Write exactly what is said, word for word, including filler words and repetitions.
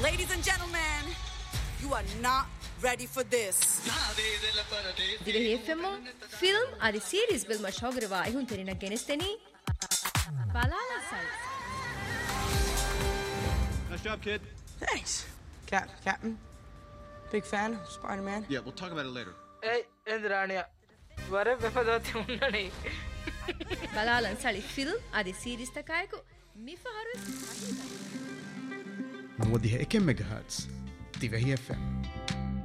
Ladies and gentlemen, you are not ready for this. Direhi F M film adi series bil mashogriva ihun terina genesteni balala sai. Nice job, kid. Thanks, Cap Captain. Big fan of Spider-Man. Yeah, we'll talk about it later. Hey, Indraniya. Ware befadati unnani. Balalan sali film adi series takayaku mifaharu نوديها إكم ميجا هرتز تيفهي اف ام